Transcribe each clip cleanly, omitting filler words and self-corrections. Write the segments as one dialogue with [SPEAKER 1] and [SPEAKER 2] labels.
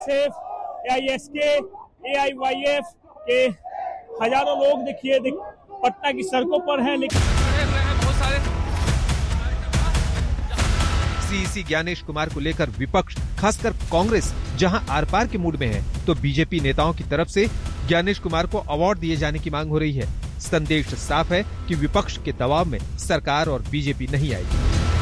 [SPEAKER 1] Safe, AISK, AIYF के हजारों लोग देखिए पटना की सड़कों पर हैं।
[SPEAKER 2] सीईसी ज्ञानेश कुमार को लेकर विपक्ष खासकर कांग्रेस जहां आर पार के मूड में है, तो बीजेपी नेताओं की तरफ से ज्ञानेश कुमार को अवार्ड दिए जाने की मांग हो रही है। संदेश साफ है कि विपक्ष के दबाव में सरकार और बीजेपी नहीं आएगी।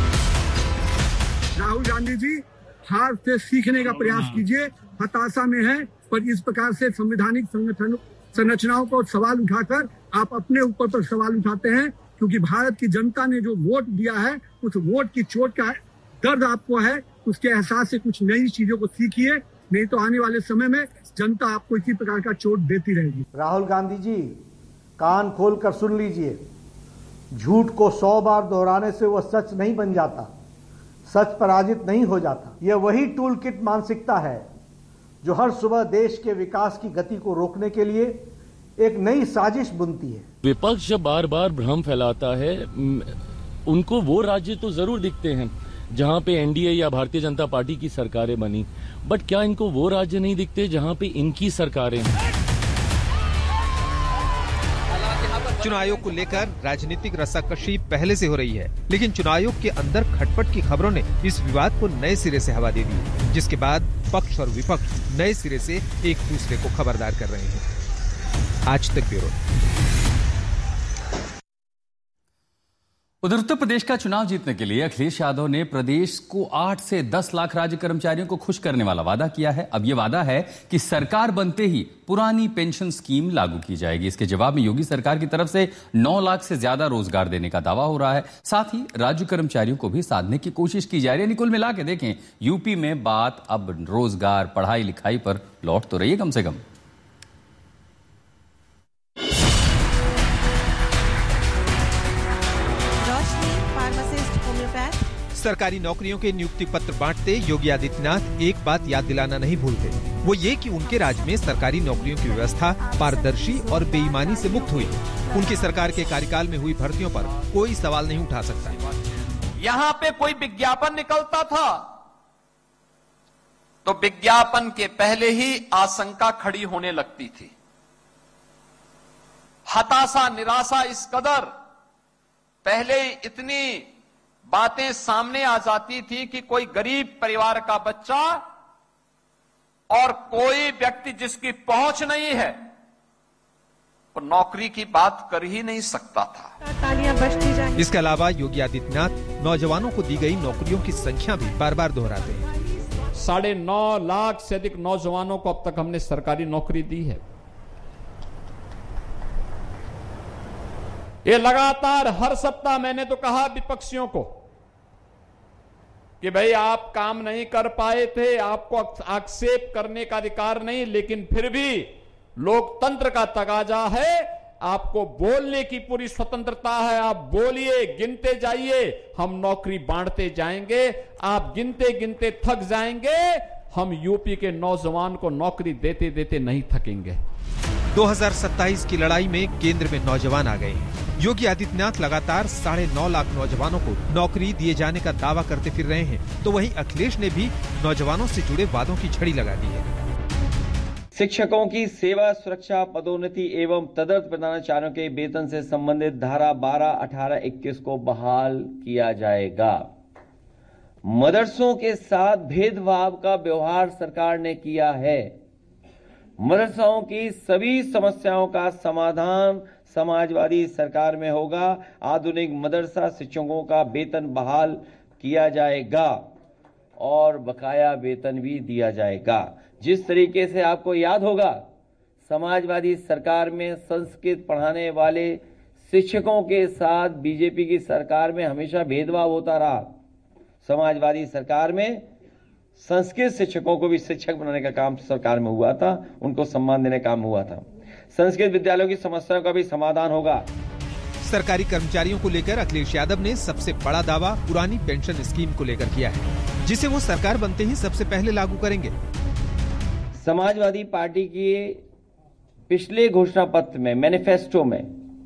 [SPEAKER 3] राहुल गांधी जी, हार से सीखने का प्रयास कीजिए। हताशा में है, पर इस प्रकार से संवैधानिक संरचनाओं को सवाल उठाकर आप अपने ऊपर पर सवाल उठाते हैं, क्योंकि भारत की जनता ने जो वोट दिया है, उस वोट की चोट का दर्द आपको है। उसके एहसास से कुछ नई चीजों को सीखिए, नहीं तो आने वाले समय में जनता आपको इसी प्रकार का चोट देती रहेगी।
[SPEAKER 4] राहुल गांधी जी, कान खोल कर सुन लीजिए, झूठ को 100 बार दोहराने से वह सच नहीं बन जाता, सच पराजित नहीं हो जाता। यह वही टूल किट मानसिकता है जो हर सुबह देश के विकास की गति को रोकने के लिए एक नई साजिश बुनती है।
[SPEAKER 5] विपक्ष जब बार बार भ्रम फैलाता है, उनको वो राज्य तो जरूर दिखते हैं जहां पे एनडीए या भारतीय जनता पार्टी की सरकारें बनी, बट क्या इनको वो राज्य नहीं दिखते जहां पे इनकी सरकारें हैं?
[SPEAKER 2] चुनाव आयोग को लेकर राजनीतिक रस्साकशी पहले से हो रही है, लेकिन चुनाव आयोग के अंदर खटपट की खबरों ने इस विवाद को नए सिरे से हवा दे दी, जिसके बाद पक्ष और विपक्ष नए सिरे से एक दूसरे को खबरदार कर रहे हैं। आज तक ब्यूरो।
[SPEAKER 6] उधर उत्तर प्रदेश का चुनाव जीतने के लिए अखिलेश यादव ने प्रदेश को 8 से 10 लाख राज्य कर्मचारियों को खुश करने वाला वादा किया है। अब यह वादा है कि सरकार बनते ही पुरानी पेंशन स्कीम लागू की जाएगी। इसके जवाब में योगी सरकार की तरफ से 9 लाख से ज्यादा रोजगार देने का दावा हो रहा है। साथ ही राज्य कर्मचारियों को भी साधने की कोशिश की जा रही है। कुल मिला के देखें, यूपी में बात अब रोजगार, पढ़ाई लिखाई पर लौट तो रही है कम से कम।
[SPEAKER 2] सरकारी नौकरियों के नियुक्ति पत्र बांटते योगी आदित्यनाथ एक बात याद दिलाना नहीं भूलते, वो ये कि उनके राज्य में सरकारी नौकरियों की व्यवस्था पारदर्शी और बेईमानी से मुक्त हुई। उनकी सरकार के कार्यकाल में हुई भर्तियों पर कोई सवाल नहीं उठा सकता।
[SPEAKER 7] यहाँ पे कोई विज्ञापन निकलता था तो विज्ञापन के पहले ही आशंका खड़ी होने लगती थी। हताशा, निराशा इस कदर पहले इतनी बातें सामने आ जाती थी कि कोई गरीब परिवार का बच्चा और कोई व्यक्ति जिसकी पहुंच नहीं है वो नौकरी की बात कर ही नहीं सकता था।
[SPEAKER 2] इसके अलावा योगी आदित्यनाथ नौजवानों को दी गई नौकरियों की संख्या भी बार बार दोहराते हैं।
[SPEAKER 8] 9.5 लाख से अधिक नौजवानों को अब तक हमने सरकारी नौकरी दी है। ये लगातार हर सप्ताह मैंने तो कहा विपक्षियों को कि भाई आप काम नहीं कर पाए थे, आपको आक्षेप करने का अधिकार नहीं, लेकिन फिर भी लोकतंत्र का तकाजा है, आपको बोलने की पूरी स्वतंत्रता है। आप बोलिए, गिनते जाइए, हम नौकरी बांटते जाएंगे। आप गिनते गिनते थक जाएंगे, हम यूपी के नौजवान को नौकरी देते देते नहीं थकेंगे।
[SPEAKER 2] 2027 की लड़ाई में केंद्र में नौजवान आ गए हैं। योगी आदित्यनाथ लगातार 9.5 लाख नौजवानों को नौकरी दिए जाने का दावा करते फिर रहे हैं, तो वहीं अखिलेश ने भी नौजवानों से जुड़े वादों की झड़ी लगा दी है।
[SPEAKER 9] शिक्षकों की सेवा सुरक्षा, पदोन्नति एवं तदर्थ प्रधानाचार्यों के वेतन से संबंधित धारा 12, 18, 21 को बहाल किया जाएगा। मदरसों के साथ भेदभाव का व्यवहार सरकार ने किया है। मदरसाओं की सभी समस्याओं का समाधान समाजवादी सरकार में होगा। आधुनिक मदरसा शिक्षकों का वेतन बहाल किया जाएगा और बकाया वेतन भी दिया जाएगा। जिस तरीके से आपको याद होगा, समाजवादी सरकार में संस्कृत पढ़ाने वाले शिक्षकों के साथ बीजेपी की सरकार में हमेशा भेदभाव होता रहा। समाजवादी सरकार में संस्कृत शिक्षकों को भी शिक्षक बनाने का काम सरकार में हुआ था, उनको सम्मान देने का काम हुआ था। संस्कृत विद्यालयों की समस्याओं का भी समाधान होगा।
[SPEAKER 2] सरकारी कर्मचारियों को लेकर अखिलेश यादव ने सबसे बड़ा दावा पुरानी पेंशन स्कीम को लेकर किया है, जिसे वो सरकार बनते ही सबसे पहले लागू करेंगे।
[SPEAKER 9] समाजवादी पार्टी के पिछले घोषणा पत्र में, मैनिफेस्टो में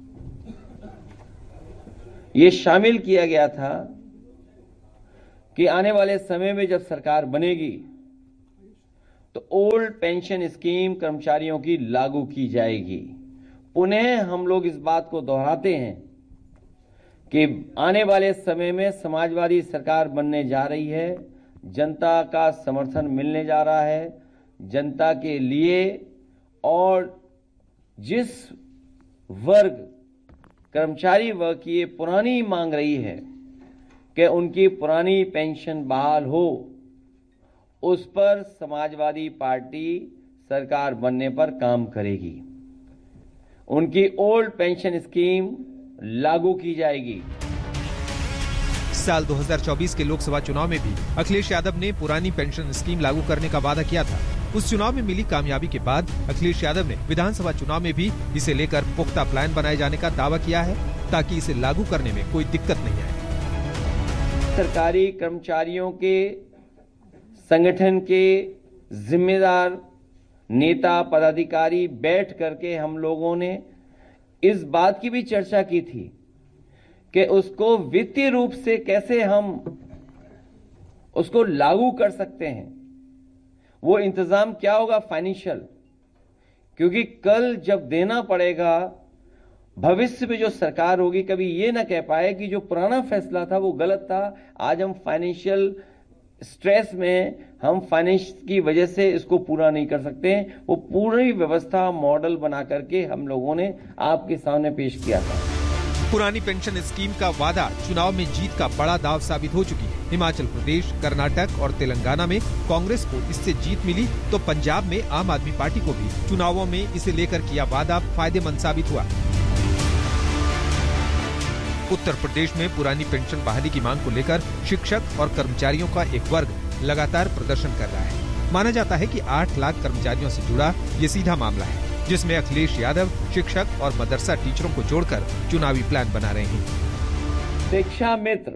[SPEAKER 9] ये शामिल किया गया था कि आने वाले समय में जब सरकार बनेगी तो ओल्ड पेंशन स्कीम कर्मचारियों की लागू की जाएगी। पुनः हम लोग इस बात को दोहराते हैं कि आने वाले समय में समाजवादी सरकार बनने जा रही है, जनता का समर्थन मिलने जा रहा है, जनता के लिए। और जिस वर्ग कर्मचारी वर्ग की ये पुरानी मांग रही है कि उनकी पुरानी पेंशन बहाल हो, उस पर समाजवादी पार्टी सरकार बनने पर काम करेगी। उनकी ओल्ड पेंशन स्कीम लागू की जाएगी।
[SPEAKER 2] साल 2024 के लोकसभा चुनाव में भी अखिलेश यादव ने पुरानी पेंशन स्कीम लागू करने का वादा किया था। उस चुनाव में मिली कामयाबी के बाद अखिलेश यादव ने विधानसभा चुनाव में भी इसे लेकर पुख्ता प्लान बनाए जाने का दावा किया है, ताकि इसे लागू करने में कोई दिक्कत नहीं आए।
[SPEAKER 9] सरकारी कर्मचारियों के संगठन के जिम्मेदार नेता पदाधिकारी बैठ करके हम लोगों ने इस बात की भी चर्चा की थी कि उसको वित्तीय रूप से कैसे हम उसको लागू कर सकते हैं, वो इंतजाम क्या होगा फाइनेंशियल, क्योंकि कल जब देना पड़ेगा भविष्य में जो सरकार होगी कभी ये ना कह पाए कि जो पुराना फैसला था वो गलत था। आज हम फाइनेंशियल स्ट्रेस में, हम फाइनेंस की वजह से इसको पूरा नहीं कर सकते। वो पूरी व्यवस्था मॉडल बना करके हम लोगों ने आपके सामने पेश किया था।
[SPEAKER 2] पुरानी पेंशन स्कीम का वादा चुनाव में जीत का बड़ा दाव साबित हो चुकी है। हिमाचल प्रदेश, कर्नाटक और तेलंगाना में कांग्रेस को इससे जीत मिली, तो पंजाब में आम आदमी पार्टी को भी चुनावों में इसे लेकर किया वादा फायदेमंद साबित हुआ। उत्तर प्रदेश में पुरानी पेंशन बहाली की मांग को लेकर शिक्षक और कर्मचारियों का एक वर्ग लगातार प्रदर्शन कर रहा है। माना जाता है कि 8 लाख कर्मचारियों से जुड़ा ये सीधा मामला है, जिसमें अखिलेश यादव शिक्षक और मदरसा टीचरों को जोड़कर चुनावी प्लान बना रहे हैं।
[SPEAKER 9] शिक्षा मित्र,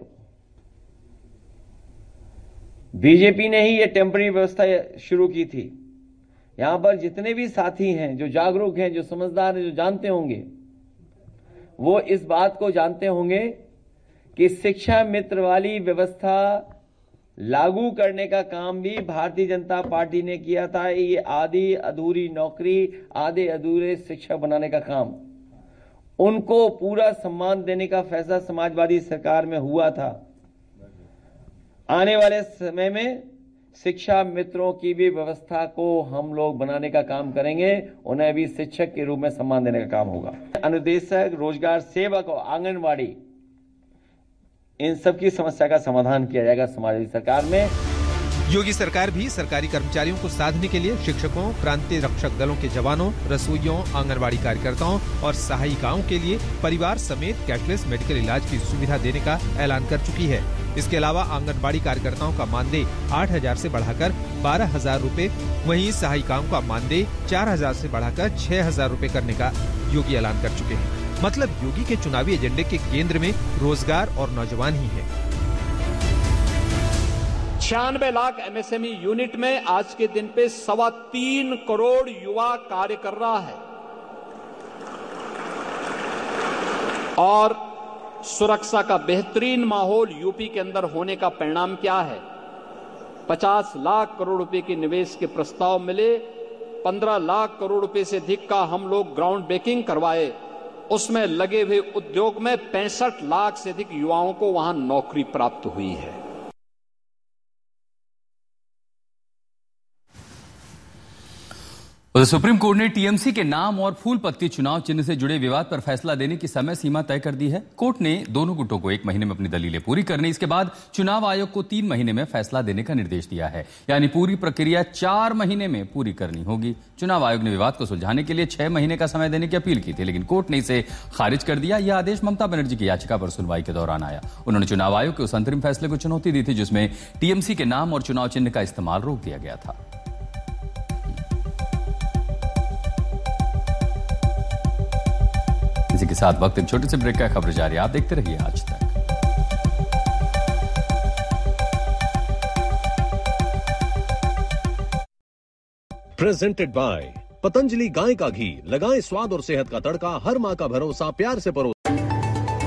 [SPEAKER 9] बीजेपी ने ही ये टेम्पररी व्यवस्था शुरू की थी। यहाँ पर जितने भी साथी हैं, जो जागरूक हैं, जो समझदार हैं, जो जानते होंगे, वो इस बात को जानते होंगे कि शिक्षा मित्र वाली व्यवस्था लागू करने का काम भी भारतीय जनता पार्टी ने किया था। ये आधी अधूरी नौकरी, आधे अधूरे शिक्षक बनाने का काम, उनको पूरा सम्मान देने का फैसला समाजवादी सरकार में हुआ था। आने वाले समय में शिक्षा मित्रों की भी व्यवस्था को हम लोग बनाने का काम करेंगे, उन्हें भी शिक्षक के रूप में सम्मान देने का काम होगा। अनुदेशक, रोजगार सेवक और आंगनवाड़ी, इन सब की समस्या का समाधान किया जाएगा समाजवादी सरकार में।
[SPEAKER 2] योगी सरकार भी सरकारी कर्मचारियों को साधने के लिए शिक्षकों, क्रांति रक्षक दलों के जवानों, रसोइयों, आंगनबाड़ी कार्यकर्ताओं और सहायिकाओं के लिए परिवार समेत कैशलेस मेडिकल इलाज की सुविधा देने का ऐलान कर चुकी है। इसके अलावा आंगनबाड़ी कार्यकर्ताओं का मानदेय 8,000 से बढ़ाकर 12,000 रूपए, वहीं सहायिकाओं का मानदेय 4,000 से बढ़ाकर 6,000 रूपए करने का योगी ऐलान कर चुके हैं। मतलब योगी के चुनावी एजेंडे के केंद्र में रोजगार और नौजवान ही है।
[SPEAKER 8] 96 लाख एमएसएमई यूनिट में आज के दिन पे 3.25 करोड़ युवा कार्य कर रहा है। और सुरक्षा का बेहतरीन माहौल यूपी के अंदर होने का परिणाम क्या है? 50 लाख करोड़ रुपए के निवेश के प्रस्ताव मिले, 15 लाख करोड़ रुपए से अधिक का हम लोग ग्राउंड ब्रेकिंग करवाए, उसमें लगे हुए उद्योग में 65 लाख से अधिक युवाओं को वहां नौकरी प्राप्त हुई है।
[SPEAKER 6] सुप्रीम कोर्ट ने टीएमसी के नाम और फूल पत्ती चुनाव चिन्ह से जुड़े विवाद पर फैसला देने की समय सीमा तय कर दी है। कोर्ट ने दोनों गुटों को 1 महीने में अपनी दलीलें पूरी करने, इसके बाद चुनाव आयोग को 3 महीने में फैसला देने का निर्देश दिया है। यानी पूरी प्रक्रिया 4 महीने में पूरी करनी होगी। चुनाव आयोग ने विवाद को सुलझाने के लिए 6 महीने का समय देने की अपील की थी, लेकिन कोर्ट ने इसे खारिज कर दिया। यह आदेश ममता बनर्जी की याचिका पर सुनवाई के दौरान आया। उन्होंने चुनाव आयोग के उस अंतरिम फैसले को चुनौती दी थी जिसमें टीएमसी के नाम और चुनाव चिन्ह का इस्तेमाल रोक दिया गया था। इसी के साथ वक्त एक छोटे से ब्रेक का खबर जारी। आप देखते रहिए आज तक।
[SPEAKER 10] प्रेजेंटेड बाय पतंजलि गाय का घी, लगाएं स्वाद और सेहत का तड़का, हर मां का भरोसा, प्यार से परोसा।